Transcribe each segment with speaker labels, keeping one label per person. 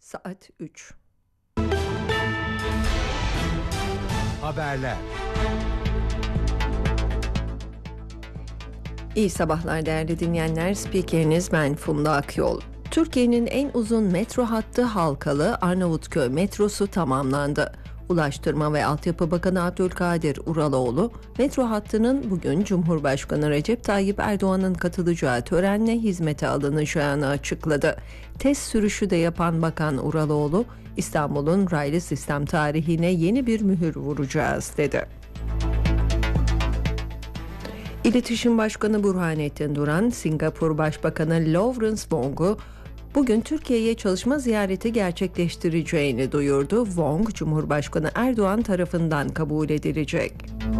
Speaker 1: Saat 3.
Speaker 2: Haberler.
Speaker 1: İyi sabahlar değerli dinleyenler. Spikeriniz ben Funda Akyol. Türkiye'nin en uzun metro hattı Halkalı Arnavutköy metrosu tamamlandı. Ulaştırma ve Altyapı Bakanı Abdülkadir Uraloğlu, metro hattının bugün Cumhurbaşkanı Recep Tayyip Erdoğan'ın katılacağı törenle hizmete alınacağını açıkladı. Test sürüşü de yapan Bakan Uraloğlu, İstanbul'un raylı sistem tarihine yeni bir mühür vuracağız dedi. İletişim Başkanı Burhanettin Duran, Singapur Başbakanı Lawrence Wong'u bugün Türkiye'ye çalışma ziyareti gerçekleştireceğini duyurdu. Wong, Cumhurbaşkanı Erdoğan tarafından kabul edilecek.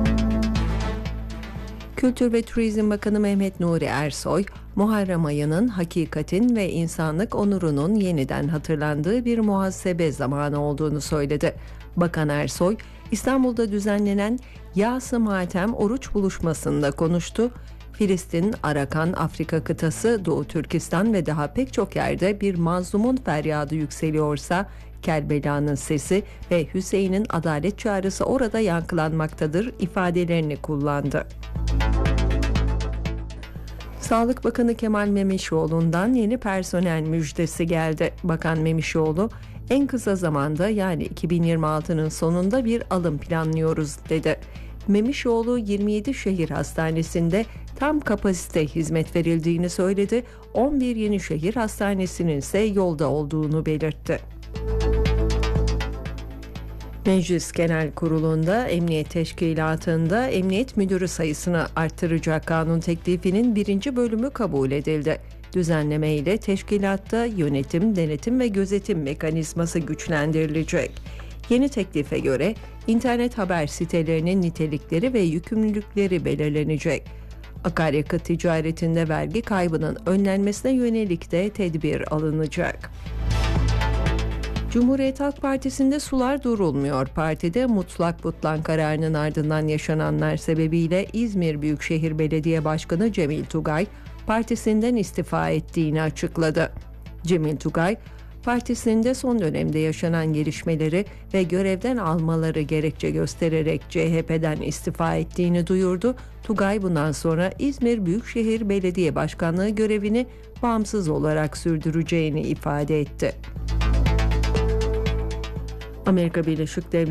Speaker 1: Kültür ve Turizm Bakanı Mehmet Nuri Ersoy, Muharrem ayının hakikatin ve insanlık onurunun yeniden hatırlandığı bir muhasebe zamanı olduğunu söyledi. Bakan Ersoy, İstanbul'da düzenlenen Yas-ı Matem oruç buluşmasında konuştu. Filistin, Arakan, Afrika kıtası, Doğu Türkistan ve daha pek çok yerde bir mazlumun feryadı yükseliyorsa, Kerbela'nın sesi ve Hüseyin'in adalet çağrısı orada yankılanmaktadır ifadelerini kullandı. Sağlık Bakanı Kemal Memişoğlu'ndan yeni personel müjdesi geldi. Bakan Memişoğlu, en kısa zamanda yani 2026'nın sonunda bir alım planlıyoruz dedi. Memişoğlu 27 şehir hastanesinde tam kapasite hizmet verildiğini söyledi. 11 yeni şehir hastanesinin ise yolda olduğunu belirtti. Meclis Genel Kurulu'nda Emniyet Teşkilatı'nda emniyet müdürü sayısını arttıracak kanun teklifinin 1. bölümü kabul edildi. Düzenleme ile teşkilatta yönetim, denetim ve gözetim mekanizması güçlendirilecek. Yeni teklife göre internet haber sitelerinin nitelikleri ve yükümlülükleri belirlenecek. Akaryakıt ticaretinde vergi kaybının önlenmesine yönelik de tedbir alınacak. Cumhuriyet Halk Partisi'nde sular durulmuyor. Partide mutlak butlan kararının ardından yaşananlar sebebiyle İzmir Büyükşehir Belediye Başkanı Cemil Tugay, partisinden istifa ettiğini açıkladı. Cemil Tugay, partisinde son dönemde yaşanan gelişmeleri ve görevden almaları gerekçe göstererek CHP'den istifa ettiğini duyurdu. Tugay bundan sonra İzmir Büyükşehir Belediye Başkanlığı görevini bağımsız olarak sürdüreceğini ifade etti. Amerika Birleşik Devletleri